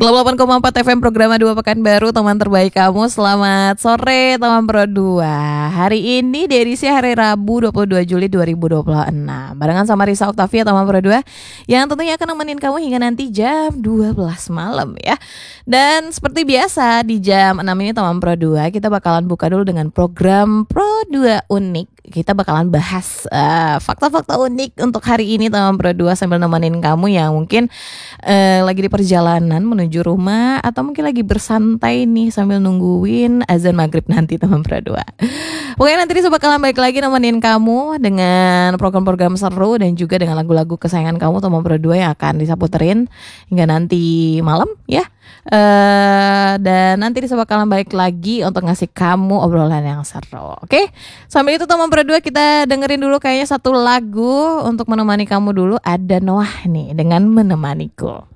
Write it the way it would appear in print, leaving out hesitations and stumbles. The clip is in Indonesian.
88,4 FM Programa 2 Pekanbaru, teman terbaik kamu. Selamat sore teman Pro 2. Hari ini di edisi hari Rabu 22 Juli 2026 barengan sama Risa Oktavia teman Pro 2 yang tentunya akan nemenin kamu hingga nanti jam 12 malam ya. Dan seperti biasa di jam 6 ini teman Pro 2 kita bakalan buka dulu dengan program Pro 2 unik. Kita bakalan bahas fakta-fakta unik untuk hari ini teman Pro 2 sambil nemenin kamu yang mungkin lagi di perjalanan menuju rumah atau mungkin lagi bersantai nih sambil nungguin azan maghrib nanti teman Pro 2. Pokoknya nanti Risa bakalan balik lagi nemenin kamu dengan program-program seru dan juga dengan lagu-lagu kesayangan kamu teman Pro 2 yang akan Risa puterin hingga nanti malam ya. Dan nanti Risa bakalan balik lagi untuk ngasih kamu obrolan yang seru. Oke? Sambil itu teman Pro 2 kita dengerin dulu kayaknya satu lagu untuk menemani kamu dulu. Ada Noah nih dengan Menemaniku.